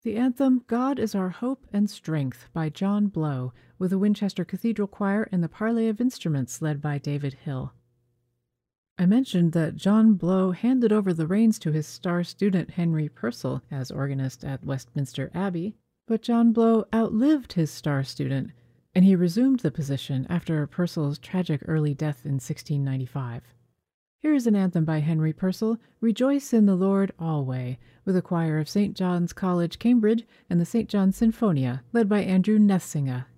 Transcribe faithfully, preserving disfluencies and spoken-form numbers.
The anthem God is Our Hope and Strength by John Blow, with the Winchester Cathedral Choir and the Parley of Instruments led by David Hill. I mentioned that John Blow handed over the reins to his star student Henry Purcell as organist at Westminster Abbey, but John Blow outlived his star student, and he resumed the position after Purcell's tragic early death in sixteen ninety-five. Here is an anthem by Henry Purcell, Rejoice in the Lord Alway, with a choir of Saint John's College, Cambridge, and the Saint John Sinfonia, led by Andrew Nessinger.